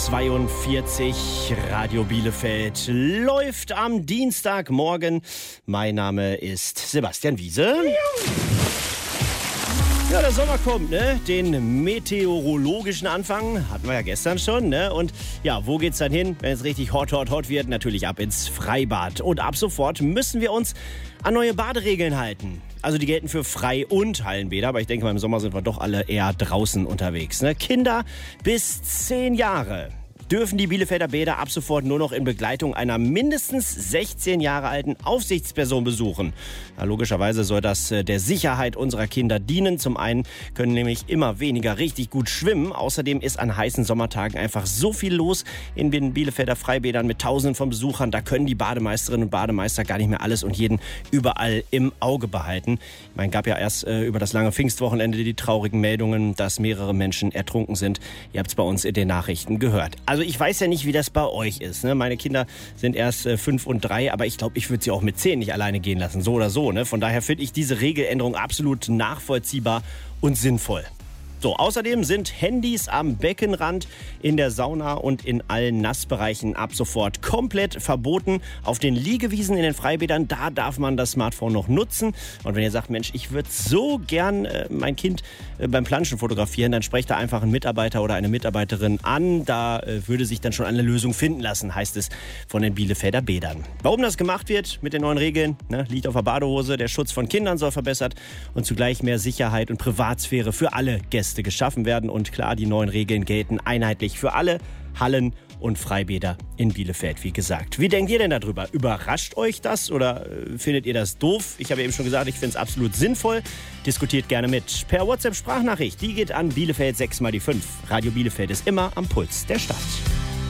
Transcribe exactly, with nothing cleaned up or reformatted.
zweiundvierzig, Radio Bielefeld läuft am Dienstagmorgen. Mein Name ist Sebastian Wiese. Ja, der Sommer kommt, ne? Den meteorologischen Anfang hatten wir ja gestern schon, ne? Und ja, wo geht's dann hin, wenn es richtig hot, hot, hot wird? Natürlich ab ins Freibad. Und ab sofort müssen wir uns an neue Baderegeln halten. Also die gelten für Frei- und Hallenbäder, aber ich denke mal, im Sommer sind wir doch alle eher draußen unterwegs, ne? Kinder bis zehn Jahre dürfen die Bielefelder Bäder ab sofort nur noch in Begleitung einer mindestens sechzehn Jahre alten Aufsichtsperson besuchen. Ja, logischerweise soll das äh, der Sicherheit unserer Kinder dienen. Zum einen können nämlich immer weniger richtig gut schwimmen. Außerdem ist an heißen Sommertagen einfach so viel los in den Bielefelder Freibädern mit Tausenden von Besuchern. Da können die Bademeisterinnen und Bademeister gar nicht mehr alles und jeden überall im Auge behalten. Ich meine, gab ja erst äh, über das lange Pfingstwochenende die traurigen Meldungen, dass mehrere Menschen ertrunken sind. Ihr habt es bei uns in den Nachrichten gehört. Also ich weiß ja nicht, wie das bei euch ist, ne? Meine Kinder sind erst äh, fünf und drei, aber ich glaube, ich würde sie auch mit zehn nicht alleine gehen lassen, so oder so, ne? Von daher finde ich diese Regeländerung absolut nachvollziehbar und sinnvoll. So, außerdem sind Handys am Beckenrand, in der Sauna und in allen Nassbereichen ab sofort komplett verboten. Auf den Liegewiesen in den Freibädern, da darf man das Smartphone noch nutzen. Und wenn ihr sagt, Mensch, ich würde so gern äh, mein Kind äh, beim Planschen fotografieren, dann sprecht da einfach einen Mitarbeiter oder eine Mitarbeiterin an. Da äh, würde sich dann schon eine Lösung finden lassen, heißt es von den Bielefelder Bädern. Warum das gemacht wird mit den neuen Regeln, ne, liegt auf der Badehose. Der Schutz von Kindern soll verbessert und zugleich mehr Sicherheit und Privatsphäre für alle Gäste geschaffen werden. Und klar, die neuen Regeln gelten einheitlich für alle Hallen und Freibäder in Bielefeld, wie gesagt. Wie denkt ihr denn darüber? Überrascht euch das oder äh, findet ihr das doof? Ich habe eben schon gesagt, ich finde es absolut sinnvoll. Diskutiert gerne mit per WhatsApp-Sprachnachricht. Die geht an Bielefeld sechs mal die fünf. Radio Bielefeld ist immer am Puls der Stadt.